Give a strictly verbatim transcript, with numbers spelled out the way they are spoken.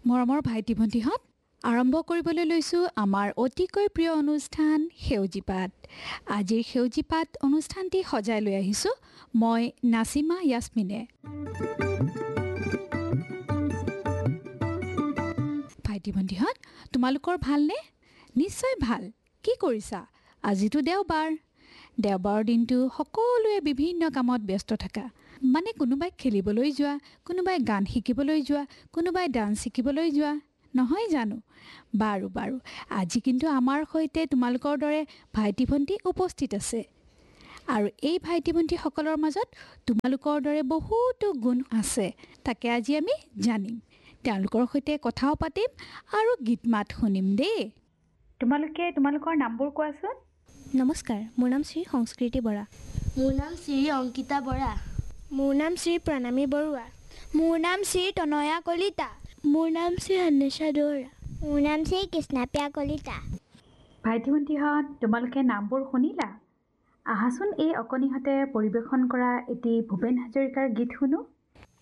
মৰমৰ ভাইটি ভণ্টিহঁত, আৰম্ভ কৰিবলৈ লৈছোঁ আমাৰ অতিকৈ প্ৰিয় অনুষ্ঠান সেউজী পাত। আজিৰ সেউজী পাত অনুষ্ঠানটি সজাই লৈ আহিছোঁ মই নাচিমা য়াসমিনে। ভাইটি ভণ্টিহঁত, তোমালোকৰ ভালনে? নিশ্চয় ভাল। কি কৰিছা? আজিতো দেওবাৰ। দেওবাৰৰ দিনটো সকলোৱে বিভিন্ন কামত ব্যস্ত থকা, মানে কোনোবাই খেলিবলৈ যোৱা, কোনোবাই গান শিকিবলৈ যোৱা, কোনোবাই ডান্স শিকিবলৈ যোৱা, নহয় জানো? বাৰু বাৰু আজি কিন্তু আমাৰ সৈতে তোমালোকৰ দৰে ভাইটি ভণ্টি উপস্থিত আছে। আৰু এই ভাইটি ভণ্টিসকলৰ মাজত তোমালোকৰ দৰে বহুতো গুণ আছে, তাকে আজি আমি জানিম। তেওঁলোকৰ সৈতে কথাও পাতিম আৰু গীত মাত শুনিম দেই। তোমালোকে তোমালোকৰ নামবোৰ কোৱাচোন। নমস্কাৰ, মোৰ নাম শ্ৰী সংস্কৃতি বৰা। মোৰ নাম শ্ৰী অংকিতা বৰা। মোৰ নাম শ্ৰী প্ৰণামী বৰুৱা। মোৰ নাম শ্ৰী তনয়া কলিতা। মোৰ নাম শ্ৰী অন্বেষা দুৱৰা। মোৰ নাম শ্ৰী কৃষ্ণাপ্ৰিয়া কলিতা। ভাইটি ভণ্টিহঁত, তোমালোকে নামবোৰ শুনিলা? আহাচোন এই অকণিহঁতে পৰিৱেশন কৰা এটি ভূপেন হাজৰিকাৰ গীত শুনো।